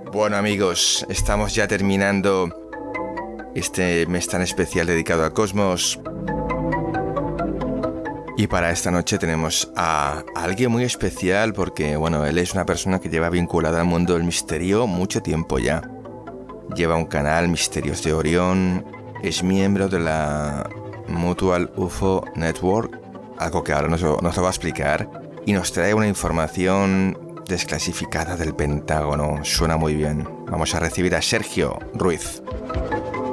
Bueno amigos, estamos ya terminando este mes tan especial dedicado al cosmos. Y para esta noche tenemos a alguien muy especial porque, bueno, él es una persona que lleva vinculada al mundo del misterio mucho tiempo ya. Lleva un canal, Misterios de Orión, es miembro de la Mutual UFO Network, algo que ahora nos lo va a explicar, y nos trae una información desclasificada del Pentágono. Suena muy bien. Vamos a recibir a Sergio Ruiz.